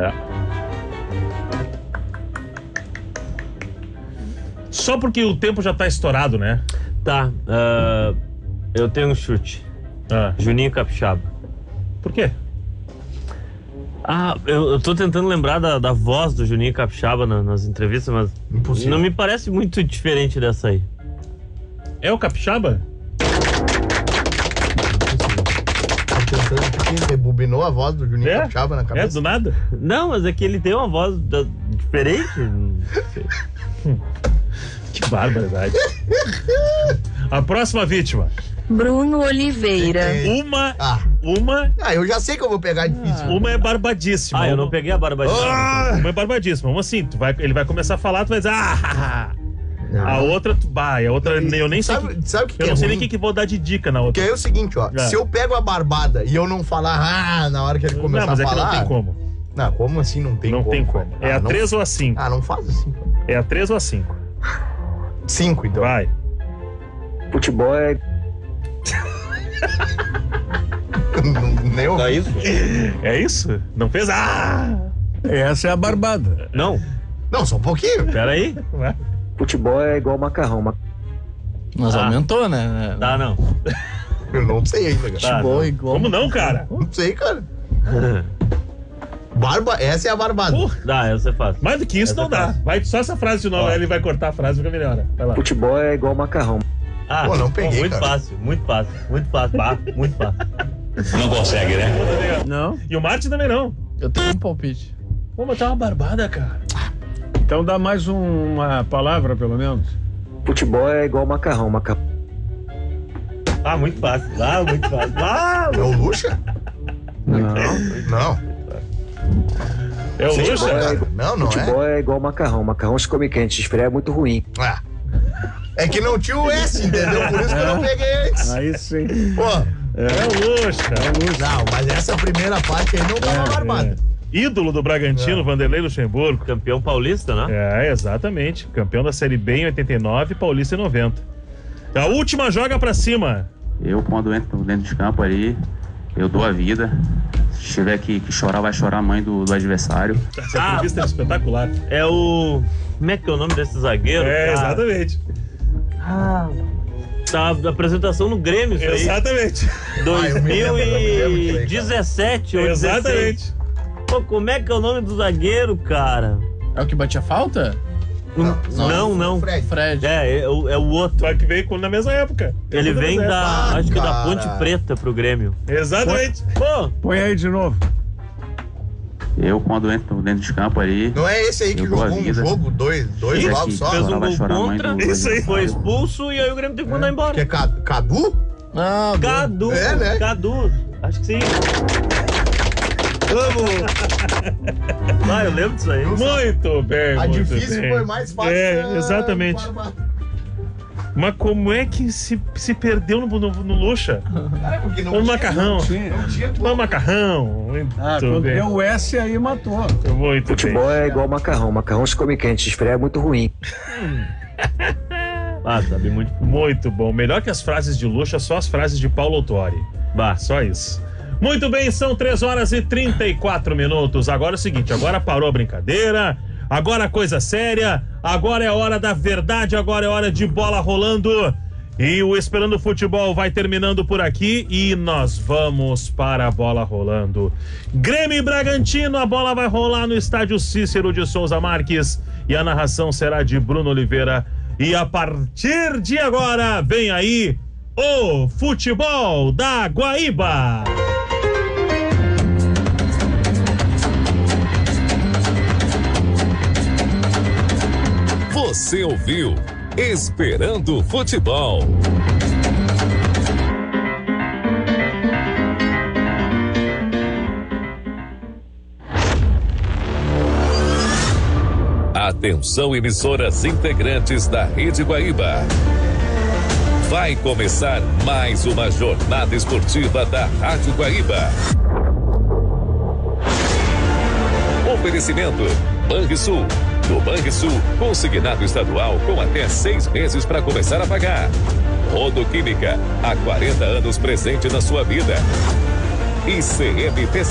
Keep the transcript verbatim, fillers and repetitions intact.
É. Só porque o tempo já tá estourado, né? Tá, uh, eu tenho um chute. Ah. Juninho Capixaba. Por quê? Ah, eu, eu tô tentando lembrar da, da voz do Juninho Capixaba na, nas entrevistas, mas Impossível. não me parece muito diferente dessa aí. É o Capixaba? Tá pensando que rebobinou a voz do Juninho É? Capixaba na cabeça? É, do nada? Não, mas é que ele tem uma voz da, diferente. Não sei. Que barbaridade. A próxima vítima. Bruno Oliveira. É. Uma, Ah. uma, Ah, eu já sei que eu vou pegar difícil. uma é barbadíssima. Ah, eu Uma- não peguei a barbadinha. Ah! Uma é barbadíssima. Uma assim, tu vai, ele vai começar a falar, tu vai dizer, ah, Não. a outra, tu, bah, e a outra, eu nem sei. Sabe, que, sabe o que, eu que não é sei nem o ruim? que, que vou dar de dica na Que outra. é o seguinte, ó. É. Se eu pego a barbada e eu não falar ah na hora que ele começar Não, mas a é que falar... não tem como. Não, como assim não tem não como? tem como. cara? É ah, a não... três ou a cinco? Ah, não faz assim. cara. É a três ou a cinco? Cinco, então. Vai. Futebol é Nem eu... isso? É isso? Não fez? Ah! Essa é a barbada. Não, Não, só um pouquinho. peraí. Vai. futebol é igual macarrão. ma- Mas Ah. aumentou, né? Tá, não. Eu não sei ainda, cara. Tá. Futebol igual. Como não, cara? Não sei, cara. Barba... Essa é a barbada. Porra. Dá, essa é fácil. Mais do que isso Essa não é dá. fácil. Vai só essa frase de novo, Ó. aí ele vai cortar a frase e fica melhor. Vai lá. Futebol é igual macarrão. Ah, Pô, não peguei, muito cara. fácil, muito fácil, muito fácil. Bah, muito fácil. Não consegue, né? Não, E o Martin também não. eu tenho um palpite. Vou botar uma barbada, cara. Então dá mais um- uma palavra, pelo menos. Futebol é igual macarrão. maca- Ah, muito fácil. Ah, muito fácil. Ah, É o Lucha? Não. Não. É o Sim, Lucha? cara. Não, não é. Futebol é igual macarrão. Macarrão se come quente. Se esfriar é muito ruim. Ah. É que não tinha o S, entendeu? Por isso que eu não peguei antes. Aí sim. Pô, É o Lucha. não, mas essa primeira parte aí não tava barbada. Ídolo do Bragantino, Vanderlei Luxemburgo. campeão paulista, né? É, exatamente. Campeão da Série B em oitenta e nove, Paulista em noventa. A última joga pra cima. Eu, quando entro dentro de campo ali, eu dou a vida. Se tiver que, que chorar, vai chorar a mãe do, do adversário. Essa entrevista é espetacular. É o... Como é que é o nome desse zagueiro? É, cara? exatamente. Ah, tá da apresentação no Grêmio, isso aí. Exatamente. Ah, eu me lembro, eu me lembro disso aí, cara. dois mil e dezessete ou dezesseis. Exatamente. Pô, como é que é o nome do zagueiro, cara? É o que batia falta? Não, não. Fred. Fred. É, é, o- é o outro. Só que veio com- na mesma época. Ele vem da, Ah, acho que da cara. Ponte Preta pro Grêmio. Exatamente. Pô, Põe aí de novo. Eu, quando entro dentro de campo ali, Não é esse aí que Eu dou a jogou um vida. jogo, dois, dois Sim, jogos aqui. só? fez um Chorar, vai gol chorar a mãe contra, do- Isso aí. foi expulso e aí o Grêmio teve que mandar embora. Que é Ca- Cadu? Ah, Cadu, É, né? Cadu. Acho que sim. Vamos! Ah, eu lembro disso aí. Muito bem, A muito difícil bem. foi mais fácil. É, da- exatamente. barbada. Mas como é que se, se perdeu no, no, no Luxa? Cara, porque não No tinha- macarrão. Não tinha No como. macarrão. Muito Ah, quando bem. deu o S aí matou. Muito bem. Futebol é igual macarrão. Macarrão se come quente. Se esfriar é muito ruim. Ah, sabe muito. Muito bom. Melhor que as frases de Luxa, só as frases de Paulo Autuori. Bah, só isso. Muito bem, são três horas e trinta e quatro minutos. Agora é o seguinte, agora parou a brincadeira, agora a coisa séria, agora é a hora da verdade, agora é hora de bola rolando. E o Esperando Futebol vai terminando por aqui e nós vamos para a bola rolando. Grêmio e Bragantino, a bola vai rolar no estádio Cícero de Souza Marques e a narração será de Bruno Oliveira. E a partir de agora, vem aí o Futebol da Guaíba. Você ouviu Esperando Futebol. Atenção, emissoras integrantes da Rede Guaíba. Vai começar mais uma jornada esportiva da Rádio Guaíba. Oferecimento Banrisul. Do Banrisul, consignado estadual com até seis meses para começar a pagar. Rodoquímica, há quarenta anos presente na sua vida. I C M P